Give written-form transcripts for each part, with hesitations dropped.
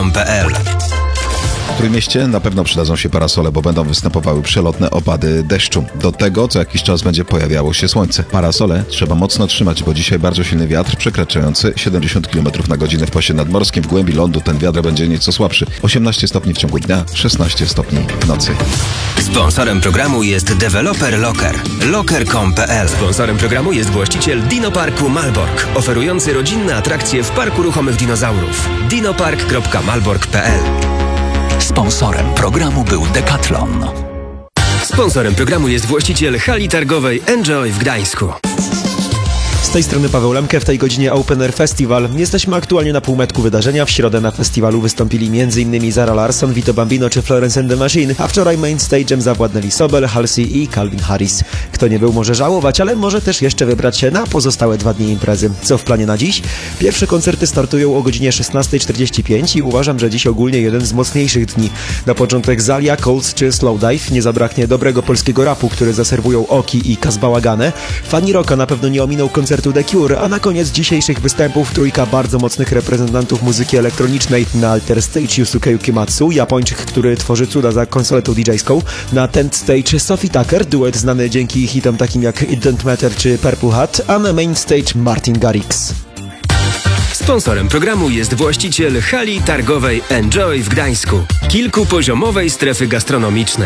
W Trójmieście na pewno przydadzą się parasole, bo będą występowały przelotne opady deszczu. Do tego co jakiś czas będzie pojawiało się słońce. Parasole trzeba mocno trzymać, bo dzisiaj bardzo silny wiatr przekraczający 70 km na godzinę w pasie nadmorskim. W głębi lądu ten wiatr będzie nieco słabszy. 18 stopni w ciągu dnia, 16 stopni w nocy. Sponsorem programu jest deweloper Locker. Locker.com.pl. Sponsorem programu jest właściciel Dinoparku Malbork, oferujący rodzinne atrakcje w Parku Ruchomych Dinozaurów. dinopark.malbork.pl. Sponsorem programu był Decathlon. Sponsorem programu jest właściciel hali targowej Enjoy w Gdańsku. Z tej strony Paweł Lemke, w tej godzinie Open Air Festival. Jesteśmy aktualnie na półmetku wydarzenia. W środę na festiwalu wystąpili m.in. Zara Larsson, Vito Bambino czy Florence and the Machine, a wczoraj main stage'em zawładnęli Sobel, Halsey i Calvin Harris. Kto nie był, może żałować, ale może też jeszcze wybrać się na pozostałe 2 dni imprezy. Co w planie na dziś? Pierwsze koncerty startują o godzinie 16:45 i uważam, że dziś ogólnie jeden z mocniejszych dni. Na początek Zalia, Colds czy Slowdive. Nie zabraknie dobrego polskiego rapu, który zaserwują Oki i Kazbałagane. Fani rocka na pewno nie ominął koncertu The Cure, a na koniec dzisiejszych występów trójka bardzo mocnych reprezentantów muzyki elektronicznej. Na Alter Stage Yusuke Yukimatsu, Japończyk, który tworzy cuda za konsoletą DJ-ską. Na Tent Stage Sophie Tucker, duet znany dzięki hitom takim jak It Don't Matter czy Purple Hat, a na Main Stage Martin Garrix. Sponsorem programu jest właściciel hali targowej Enjoy w Gdańsku, kilkupoziomowej strefy gastronomicznej.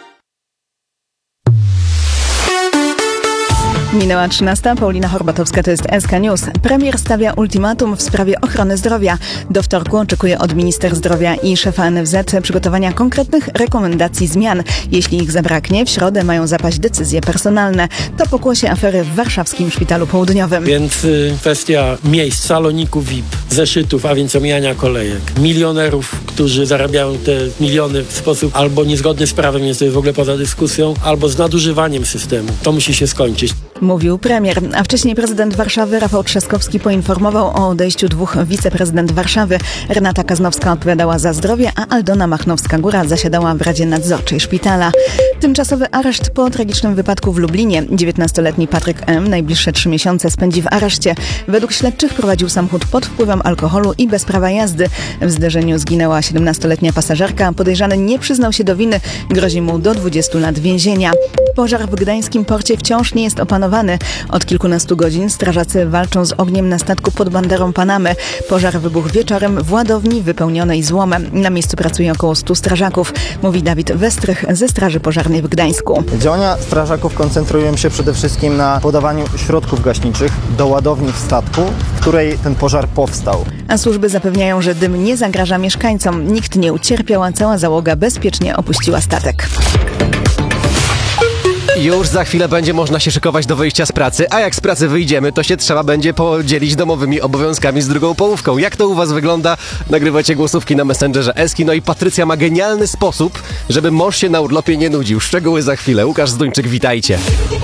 Minęła 13. Paulina Horbatowska, to jest SK News. Premier stawia ultimatum w sprawie ochrony zdrowia. Do wtorku oczekuje od minister zdrowia i szefa NFZ przygotowania konkretnych rekomendacji zmian. Jeśli ich zabraknie, w środę mają zapaść decyzje personalne. To pokłosie afery w warszawskim Szpitalu Południowym. Więc kwestia miejsc, saloników VIP, zeszytów, a więc omijania kolejek. Milionerów, którzy zarabiają te miliony w sposób albo niezgodny z prawem, jest to w ogóle poza dyskusją, albo z nadużywaniem systemu. To musi się skończyć. Mówił premier, a wcześniej prezydent Warszawy Rafał Trzaskowski poinformował o odejściu 2 wiceprezydent Warszawy. Renata Kaznowska odpowiadała za zdrowie, a Aldona Machnowska-Góra zasiadała w Radzie Nadzorczej Szpitala. Tymczasowy areszt po tragicznym wypadku w Lublinie. 19-letni Patryk M. najbliższe 3 miesiące spędzi w areszcie. Według śledczych prowadził samochód pod wpływem alkoholu i bez prawa jazdy. W zderzeniu zginęła 17-letnia pasażerka. Podejrzany nie przyznał się do winy. Grozi mu do 20 lat więzienia. Pożar w gdańskim porcie wciąż nie jest opanowany. Od kilkunastu godzin strażacy walczą z ogniem na statku pod banderą Panamy. Pożar wybuchł wieczorem w ładowni wypełnionej złomem. Na miejscu pracuje około 100 strażaków, mówi Dawid Westrych ze Straży Pożarnej w Gdańsku. Działania strażaków koncentrują się przede wszystkim na podawaniu środków gaśniczych do ładowni w statku, w której ten pożar powstał. A służby zapewniają, że dym nie zagraża mieszkańcom. Nikt nie ucierpiał, a cała załoga bezpiecznie opuściła statek. Już za chwilę będzie można się szykować do wyjścia z pracy, a jak z pracy wyjdziemy, to się trzeba będzie podzielić domowymi obowiązkami z drugą połówką. Jak to u was wygląda? Nagrywacie głosówki na Messengerze Eski. No i Patrycja ma genialny sposób, żeby mąż się na urlopie nie nudził. Szczegóły za chwilę. Łukasz Zduńczyk, witajcie.